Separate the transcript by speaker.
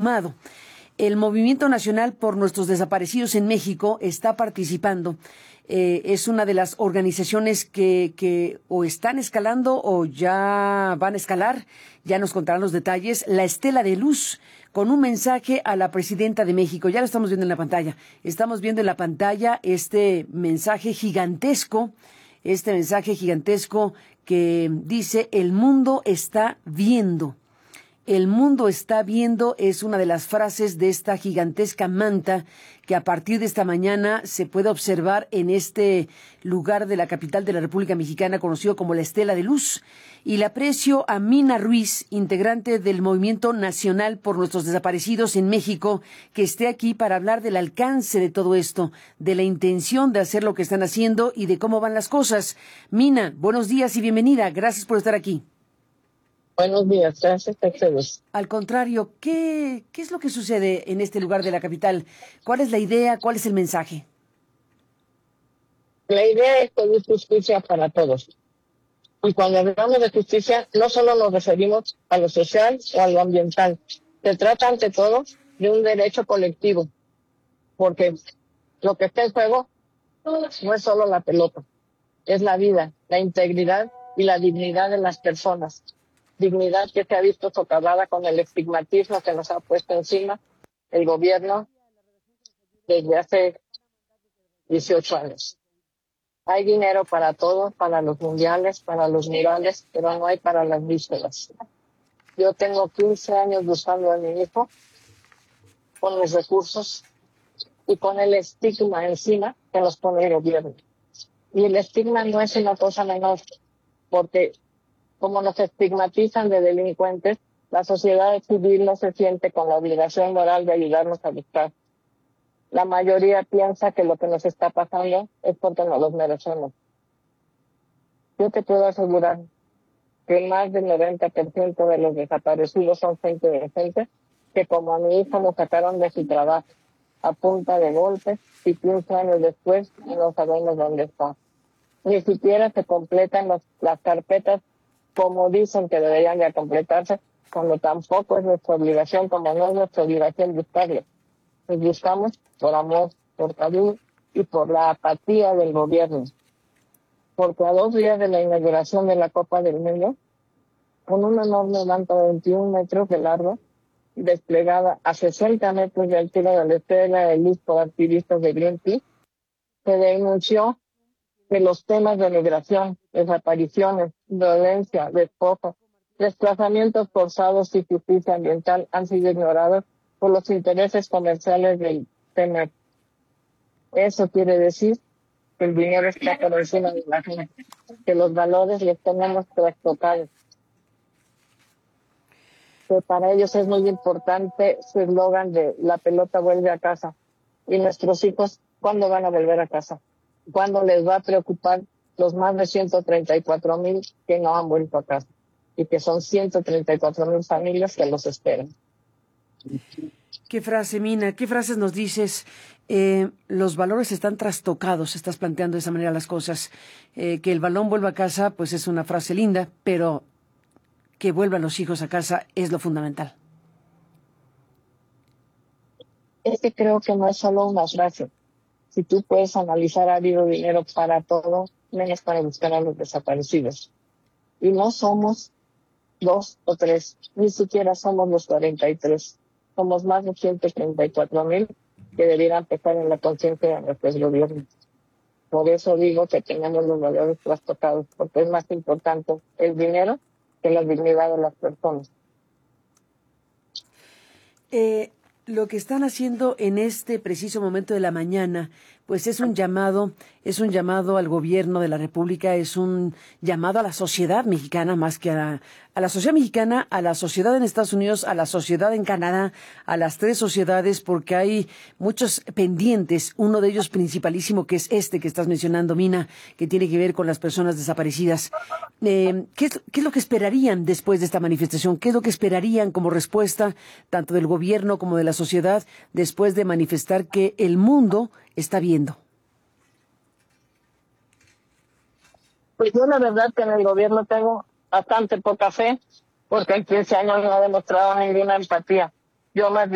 Speaker 1: sumado. El Movimiento Nacional por Nuestros Desaparecidos en México está participando. Es una de las organizaciones que o están escalando o ya van a escalar. Ya nos contarán los detalles. La Estela de Luz, con un mensaje a la presidenta de México. Ya lo estamos viendo en la pantalla. Estamos viendo en la pantalla este mensaje gigantesco que dice: el mundo está viendo. El mundo está viendo es una de las frases de esta gigantesca manta que a partir de esta mañana se puede observar en este lugar de la capital de la República Mexicana conocido como la Estela de Luz. Y le aprecio a Mina Ruiz, integrante del Movimiento Nacional por Nuestros Desaparecidos en México, que esté aquí para hablar del alcance de todo esto, de la intención de hacer lo que están haciendo y de cómo van las cosas. Mina, buenos días y bienvenida. Gracias por estar aquí.
Speaker 2: Buenos días, gracias a ustedes.
Speaker 1: Al contrario, ¿qué es lo que sucede en este lugar de la capital? ¿Cuál es la idea? ¿Cuál es el mensaje?
Speaker 2: La idea es pedir justicia para todos. Y cuando hablamos de justicia, no solo nos referimos a lo social o a lo ambiental. Se trata ante todo de un derecho colectivo, porque lo que está en juego no es solo la pelota, es la vida, la integridad y la dignidad de las personas. Dignidad que se ha visto socavada con el estigmatismo que nos ha puesto encima el gobierno desde hace 18 años. Hay dinero para todo, para los mundiales, para los murales, pero no hay para las vísceras. Yo tengo 15 años buscando a mi hijo con los recursos y con el estigma encima que nos pone el gobierno. Y el estigma no es una cosa menor, porque como nos estigmatizan de delincuentes, la sociedad civil no se siente con la obligación moral de ayudarnos a buscar. La mayoría piensa que lo que nos está pasando es porque no los merecemos. Yo te puedo asegurar que más del 90% de los desaparecidos son gente inocente que, como a mi hijo, lo sacaron de su trabajo a punta de golpes y 15 años después no sabemos dónde está. Ni siquiera se completan las carpetas como dicen que deberían de completarse, cuando tampoco es nuestra obligación, como no es nuestra obligación buscarlo. Pues buscamos por amor, por cariño y por la apatía del gobierno. Porque a 2 días de la inauguración de la Copa del Mundo, con un enorme manta de 21 metros de largo, desplegada a 60 metros de altura de la Estela de Luz por activistas de Greenpeace, se denunció que los temas de migración, desapariciones, violencia, despojo, desplazamientos forzados y justicia ambiental han sido ignorados por los intereses comerciales del TEMEC. Eso quiere decir que el dinero está por encima de la gente, que los valores les tenemos trastocados. Que para ellos es muy importante su eslogan de la pelota vuelve a casa. Y nuestros hijos, ¿cuándo van a volver a casa? ¿Cuándo les va a preocupar los más de 134,000 que no han vuelto a casa? Y que son 134,000 familias que los esperan.
Speaker 1: ¿Qué frase, Mina? ¿Qué frases nos dices? Los valores están trastocados, estás planteando de esa manera las cosas. Que el balón vuelva a casa, pues es una frase linda, pero que vuelvan los hijos a casa es lo fundamental.
Speaker 2: Es que creo que no es solo una frase. Si tú puedes analizar, ha habido dinero para todo, menos para buscar a los desaparecidos. Y no somos 2 o 3, ni siquiera somos los 43. Somos más de 134,000 que debieran pesar en la conciencia de nuestros gobiernos. Por eso digo que tenemos los valores trastocados, porque es más importante el dinero que la dignidad de las personas.
Speaker 1: Lo que están haciendo en este preciso momento de la mañana, pues es un llamado al gobierno de la República, es un llamado a la sociedad mexicana, más que a la sociedad mexicana, a la sociedad en Estados Unidos, a la sociedad en Canadá, a las 3 sociedades, porque hay muchos pendientes, uno de ellos principalísimo, que es este que estás mencionando, Mina, que tiene que ver con las personas desaparecidas. ¿Qué es lo que esperarían después de esta manifestación? ¿Qué es lo que esperarían como respuesta, tanto del gobierno como de la sociedad, después de manifestar que el mundo está viendo?
Speaker 2: Pues yo la verdad que en el gobierno tengo bastante poca fe, porque en 15 años no ha demostrado ninguna empatía. Yo más